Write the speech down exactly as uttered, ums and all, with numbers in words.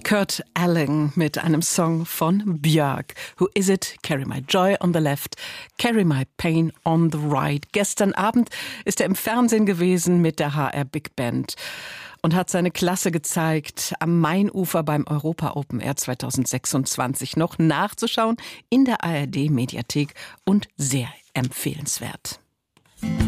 Kurt Elling mit einem Song von Björk. Who is it? Carry my joy on the left, carry my pain on the right. Gestern Abend ist er im Fernsehen gewesen mit der H R Big Band und hat seine Klasse gezeigt am Mainufer beim Europa Open Air zweitausendsechsundzwanzig. Noch nachzuschauen in der A R D Mediathek und sehr empfehlenswert.